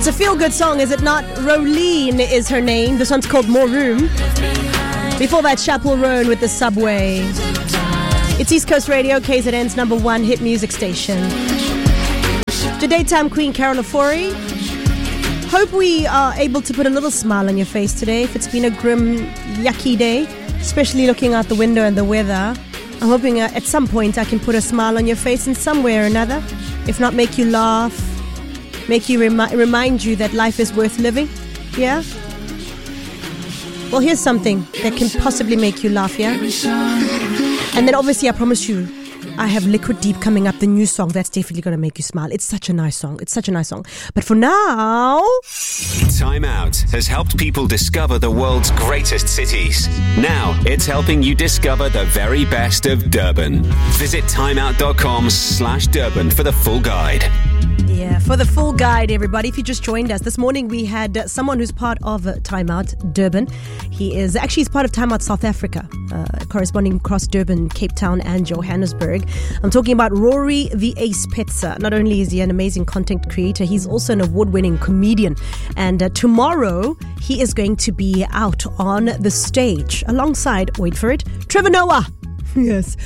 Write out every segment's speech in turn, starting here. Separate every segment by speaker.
Speaker 1: It's a feel-good song, is it not? Rolene is her name. This one's called More Room. Before that, Chapel Roan with The Subway. It's East Coast Radio, KZN's number one hit music station. The daytime queen, Carol Ofori. Hope we are able to put a little smile on your face today. If it's been a grim, yucky day, especially looking out the window and the weather, I'm hoping at some point I can put a smile on your face in some way or another. If not, make you laugh, make you remind you that life is worth living. Yeah? Well, here's something that can possibly make you laugh, yeah? And then obviously I promise you, I have Liquid Deep coming up, the new song. That's definitely going to make you smile. It's such a nice song. It's such a nice song. But for now...
Speaker 2: Time Out has helped people discover the world's greatest cities. Now it's helping you discover the very best of Durban. Visit timeout.com/Durban for the full guide.
Speaker 1: Yeah, for the full guide, everybody. If you just joined us, this morning we had someone who's part of Time Out Durban. He's part of Time Out South Africa, corresponding across Durban, Cape Town and Johannesburg. I'm talking about Rory the Ace Petzer. Not only is he an amazing content creator, he's also an award-winning comedian. And tomorrow, he is going to be out on the stage alongside, wait for it, Trevor Noah. Yes,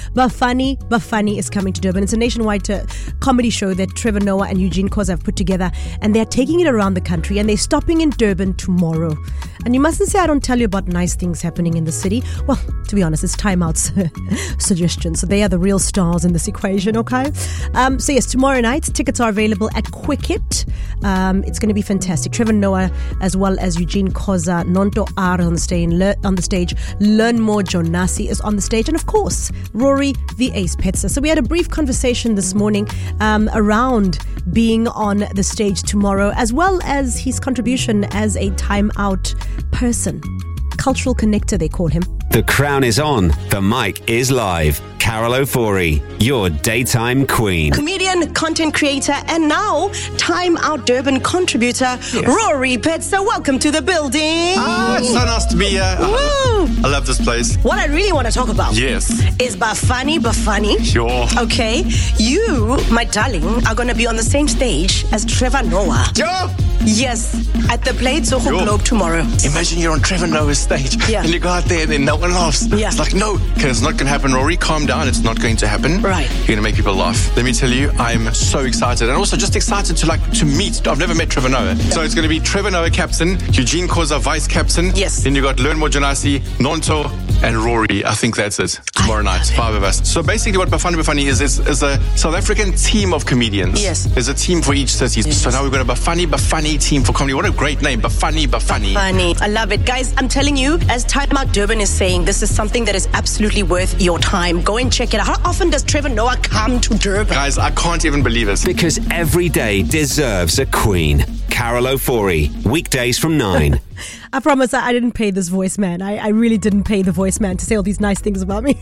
Speaker 1: Bafani is coming to Durban. It's a nationwide comedy show that Trevor Noah and Eugene Khoza have put together, and they're taking it around the country, and they're stopping in Durban tomorrow. And you mustn't say I don't tell you about nice things happening in the city. Well, to be honest, it's Time Out's suggestion. So they are the real stars in this equation, okay? So yes, tomorrow night, tickets are available at Quicket. It's going to be fantastic. Trevor Noah, as well as Eugene Khoza, Nonto R on the stage, Learn More Jonasi is on the stage, and of course, Rory the Ace Petzer. So we had a brief conversation this morning around being on the stage tomorrow, as well as his contribution as a Time Out person. Cultural connector, they call him.
Speaker 2: The crown is on. The mic is live. Carol Ofori, your daytime queen.
Speaker 1: Comedian, content creator, and now Time Out Durban contributor, Rory Petzer. Welcome to the building.
Speaker 3: It's so nice to be here. I love this place.
Speaker 1: What I really want to talk about is Bafani.
Speaker 3: Sure.
Speaker 1: Okay. You, my darling, are going to be on the same stage as Trevor Noah.
Speaker 3: Sure.
Speaker 1: Yes, at the Play Tsogo Globe tomorrow.
Speaker 3: Imagine you're on Trevor Noah's stage and you go out there and then no one laughs.
Speaker 1: Yeah.
Speaker 3: It's like, no, because it's not going to happen, Rory. Calm down. It's not going to happen.
Speaker 1: Right.
Speaker 3: You're going to make people laugh. Let me tell you, I'm so excited. And also just excited to meet. I've never met Trevor Noah. So it's going to be Trevor Noah captain, Eugene Khoza vice captain.
Speaker 1: Yes.
Speaker 3: Then you got Learn More Jonasi, Nonto, and Rory. I think that's it. Tomorrow night, 5 of us. So basically what Bafani is a South African team of comedians.
Speaker 1: Yes.
Speaker 3: There's a team for each city. Yes. So now we've got a Bafani team for comedy. What a great name. Bafani.
Speaker 1: I love it. Guys, I'm telling you, as Time Out Durban is saying, this is something that is absolutely worth your time. Go and check it out. How often does Trevor Noah come to Durban?
Speaker 3: Guys, I can't even believe it.
Speaker 2: Because every day deserves a queen. Carol Ofori, weekdays from 9.
Speaker 1: I promise I didn't pay this voice man. I really didn't pay the voice man to say all these nice things about me.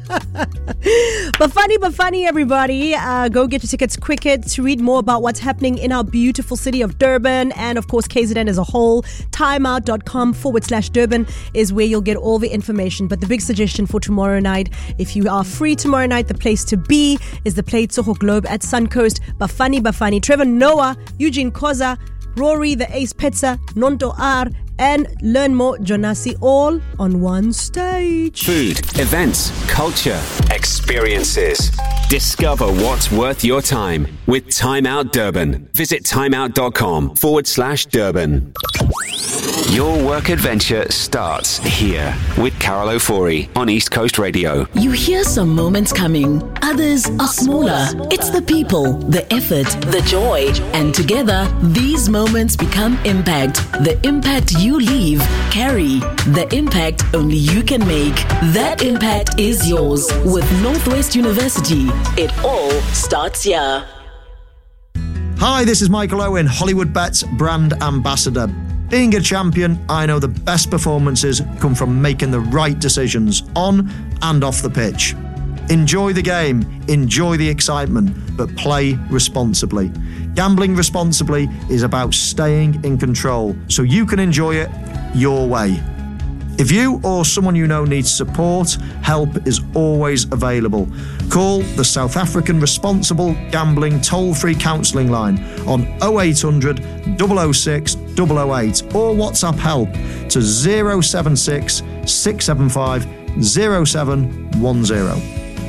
Speaker 1: Bafani, everybody. Go get your tickets Quicket to read more about what's happening in our beautiful city of Durban and, of course, KZN as a whole. Timeout.com/Durban is where you'll get all the information. But the big suggestion for tomorrow night, if you are free tomorrow night, the place to be is the Play Tsogo Globe at Suncoast. Bafani, Trevor Noah, Eugene Khoza, Rory the Ace Petzer, Nonto R, and Learn More Jonasi, all on one stage.
Speaker 2: Food, events, culture, experiences. Discover what's worth your time with Time Out Durban. Visit timeout.com/Durban. Your work adventure starts here with Carol Ofori on East Coast Radio.
Speaker 4: You hear some moments coming. Others are smaller. It's the people, the effort, the joy. And together, these moments become impact. The impact you leave, carry. The impact only you can make. That impact is yours with Northwest University. It all starts here.
Speaker 5: Hi, this is Michael Owen, Hollywood Bets brand ambassador. Being a champion, I know the best performances come from making the right decisions on and off the pitch. Enjoy the game, enjoy the excitement, but play responsibly. Gambling responsibly is about staying in control so you can enjoy it your way. If you or someone you know needs support, help is always available. Call the South African Responsible Gambling toll-free counselling line on 0800 006 008 or WhatsApp help to 076 675 0710.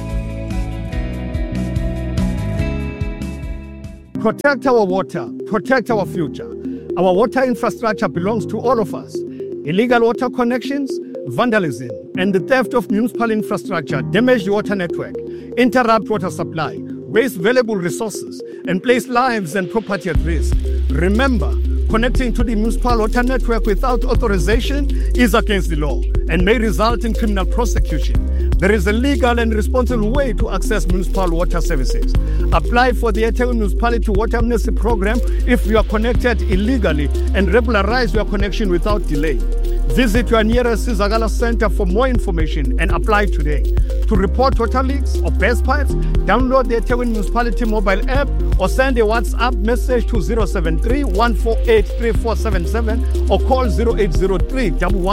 Speaker 6: Protect our water, protect our future. Our water infrastructure belongs to all of us. Illegal water connections, vandalism, and the theft of municipal infrastructure damage the water network, interrupt water supply, waste valuable resources, and place lives and property at risk. Remember, connecting to the municipal water network without authorization is against the law and may result in criminal prosecution. There is a legal and responsible way to access municipal water services. Apply for the eThekwini Municipality Water Amnesty Program if you are connected illegally and regularize your connection without delay. Visit your nearest Sizakala Center for more information and apply today. To report water leaks or burst pipes, download the eThekwini Municipality mobile app or send a WhatsApp message to 073 148 3477 or call 0803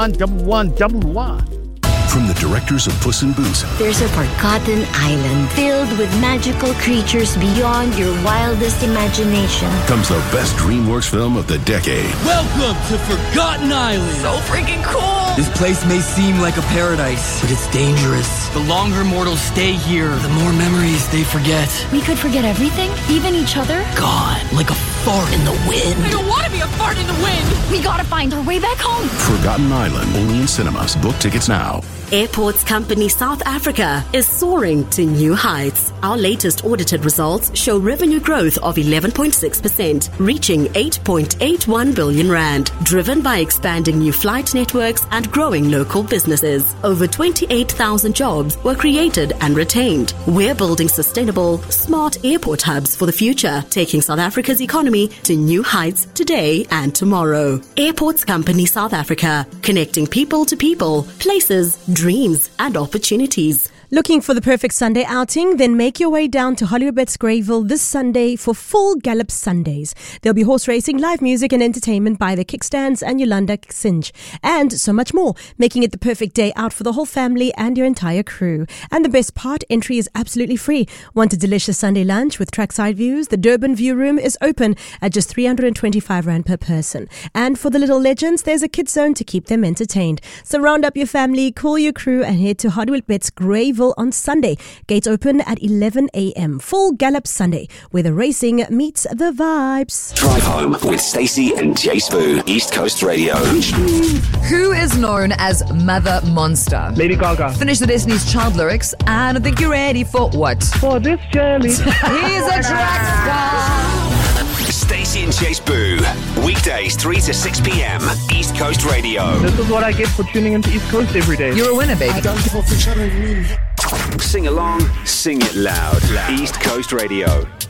Speaker 6: 111111.
Speaker 7: From the directors of Puss in Boots,
Speaker 8: there's a forgotten island filled with magical creatures beyond your wildest imagination.
Speaker 7: Comes the best DreamWorks film of the decade.
Speaker 9: Welcome to Forgotten Island.
Speaker 10: So freaking cool.
Speaker 9: This place may seem like a paradise, but it's dangerous. The longer mortals stay here, the more memories they forget.
Speaker 8: We could forget everything, even each other.
Speaker 9: God, like a fart in the wind.
Speaker 10: I don't want to be a fart in the wind.
Speaker 8: We gotta find our way back home.
Speaker 7: Forgotten Island, only in cinemas. Book tickets now.
Speaker 4: Airports Company South Africa is soaring to new heights. Our latest audited results show revenue growth of 11.6%, reaching 8.81 billion rand, driven by expanding new flight networks and growing local businesses. Over 28,000 jobs were created and retained. We're building sustainable, smart airport hubs for the future, taking South Africa's economy to new heights today and tomorrow. Airports Company South Africa, connecting people to people, places, dreams and opportunities.
Speaker 1: Looking for the perfect Sunday outing? Then make your way down to Hollywoodbets Greyville this Sunday for Full Gallop Sundays. There'll be horse racing, live music and entertainment by the Kickstands and Yolanda Singe, and so much more, making it the perfect day out for the whole family and your entire crew. And the best part, entry is absolutely free. Want a delicious Sunday lunch with trackside views? The Durban View Room is open at just 325 Rand per person. And for the little legends, there's a kids zone to keep them entertained. So round up your family, call your crew and head to Hollywoodbets Greyville on Sunday. Gates open at 11 a.m. Full Gallop Sunday, where the racing meets the vibes.
Speaker 2: Drive home with Stacey and Jay Spoo, East Coast Radio.
Speaker 10: Who is known as Mother Monster?
Speaker 11: Lady Gaga.
Speaker 10: Finish the Destiny's Child lyrics, and I think you're ready for what?
Speaker 11: For this journey.
Speaker 10: He's a track star.
Speaker 2: Stacey and Jay Spoo, weekdays 3 to 6 p.m. East Coast Radio.
Speaker 11: This is what I get for tuning into East Coast every day.
Speaker 10: You're a winner, baby.
Speaker 11: I don't give up for sharing me.
Speaker 2: Sing along, sing it loud. East Coast Radio.